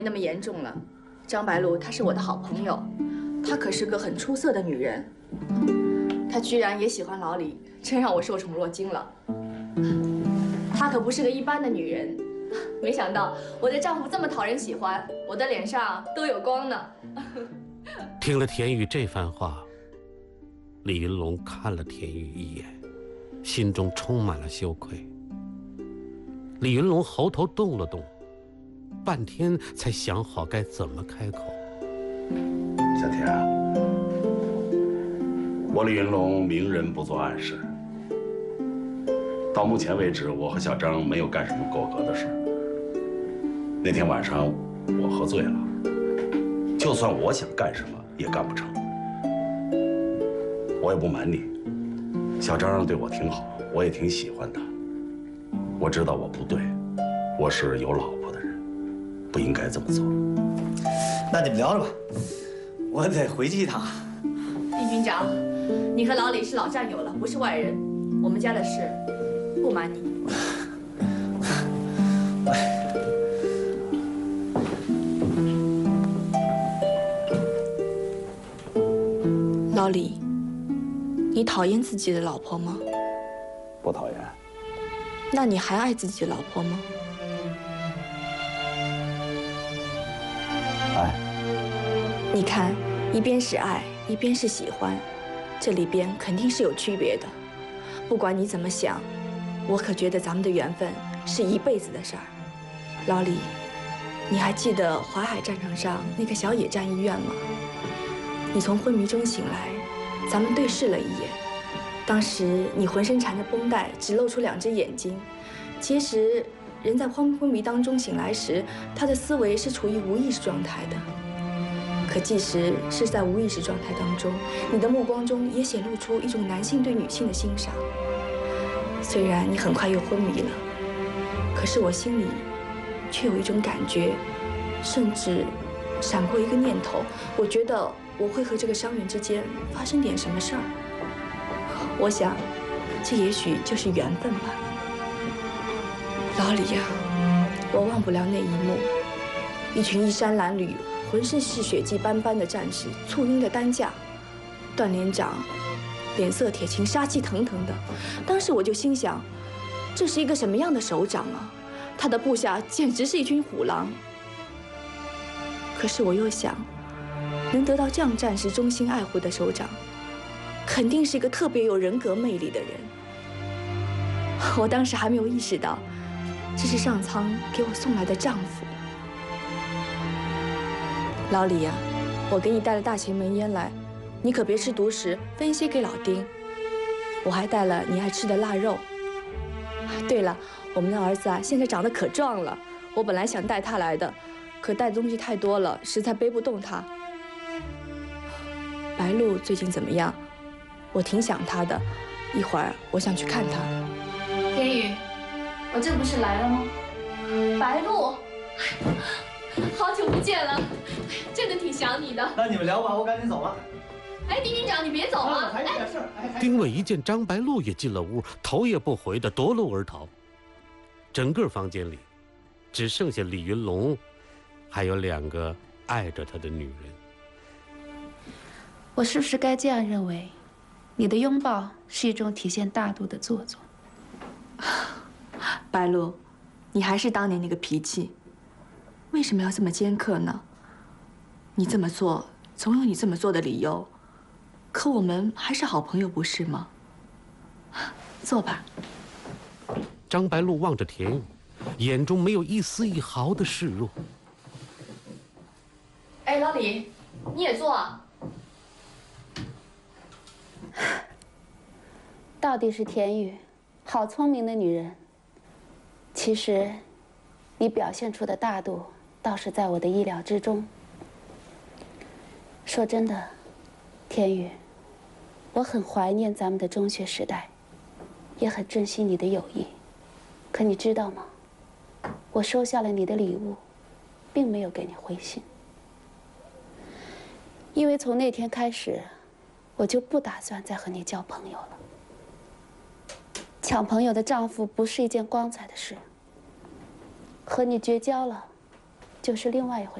那么严重了。张白露她是我的好朋友，她可是个很出色的女人，她居然也喜欢老李，真让我受宠若惊了。她可不是个一般的女人，没想到我的丈夫这么讨人喜欢，我的脸上都有光呢。 听了田玉这番话，李云龙看了田玉一眼，心中充满了羞愧。李云龙喉头动了动，半天才想好该怎么开口。 小田啊，我李云龙明人不做暗事。到目前为止，我和小张没有干什么过格的事。那天晚上我喝醉了，就算我想干什么也干不成。我也不瞒你，小张对我挺好，我也挺喜欢他。我知道我不对，我是有老婆的人，不应该这么做。 那你们聊着吧，我得回去一趟。 丁军长，你和老李是老战友了，不是外人。我们家的事，不瞒你。老李，你讨厌自己的老婆吗？ 不讨厌。 那你还爱自己的老婆吗？ 爱。 你看，一边是爱，一边是喜欢，这里边肯定是有区别的。不管你怎么想，我可觉得咱们的缘分是一辈子的事儿。老李，你还记得淮海战场上那个小野战医院吗？你从昏迷中醒来，咱们对视了一眼。当时你浑身缠着绷带，只露出2只眼睛。其实，人在昏迷当中醒来时，他的思维是处于无意识状态的。可即使是在无意识状态当中，你的目光中也显露出一种男性对女性的欣赏。虽然你很快又昏迷了，可是我心里却有一种感觉，甚至闪过一个念头，我觉得我会和这个伤员之间发生点什么事儿。我想，这也许就是缘分吧。老李呀，我忘不了那一幕，一群衣衫褴褛、浑身是血迹斑斑的战士簇拥着担架，段连长脸色铁青，杀气腾腾的。当时我就心想，这是一个什么样的首长啊？他的部下简直是一群虎狼。可是我又想，能得到这样战士衷心爱护的首长，肯定是一个特别有人格魅力的人。我当时还没有意识到，这是上苍给我送来的丈夫。老李呀，我给你带了大前门烟来，你可别吃独食，分些给老丁。我还带了你爱吃的腊肉。对了，我们的儿子啊，现在长得可壮了，我本来想带他来的，可带的东西太多了，实在背不动他。白露最近怎么样？我挺想她的，一会儿我想去看她。 天宇，我这不是来了吗？白露，好久不见了，真的挺想你的。 那你们聊吧，我赶紧走了。 哎，丁军长，你别走啊！ 还有点事儿。 丁伟一见张白露也进了屋，头也不回地夺路而逃。整个房间里，只剩下李云龙，还有2个爱着他的女人。 我是不是该这样认为？你的拥抱是一种体现大度的做作。 白露，你还是当年那个脾气，为什么要这么尖刻呢？你这么做总有你这么做的理由，可我们还是好朋友，不是吗？坐吧。 张白露望着田宇，眼中没有一丝一毫的示弱。 哎，老李，你也坐啊。 到底是田宇，好聪明的女人。其实，你表现出的大度，倒是在我的意料之中。说真的，田宇，我很怀念咱们的中学时代，也很珍惜你的友谊。可你知道吗？我收下了你的礼物，并没有给你回信，因为从那天开始，我就不打算再和你交朋友了。抢朋友的丈夫不是一件光彩的事。和你绝交了， 就是另外一回事。